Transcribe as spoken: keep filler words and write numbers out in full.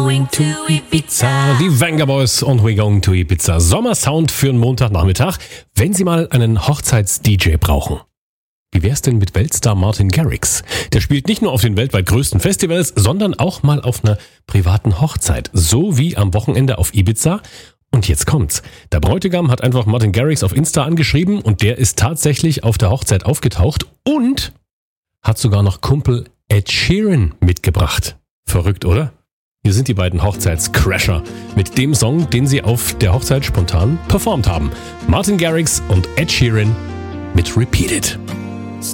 going to Ibiza. Die Venga Boys und We're Going to Ibiza. Sommersound für einen Montagnachmittag, wenn Sie mal einen Hochzeits-D J brauchen. Wie wär's denn mit Weltstar Martin Garrix? Der spielt nicht nur auf den weltweit größten Festivals, sondern auch mal auf einer privaten Hochzeit. So wie am Wochenende auf Ibiza. Und jetzt kommt's. Der Bräutigam hat einfach Martin Garrix auf Insta angeschrieben und der ist tatsächlich auf der Hochzeit aufgetaucht und hat sogar noch Kumpel Ed Sheeran mitgebracht. Verrückt, oder? Hier sind die beiden Hochzeitscrasher mit dem Song, den sie auf der Hochzeit spontan performt haben. Martin Garrix und Ed Sheeran mit Repeat It.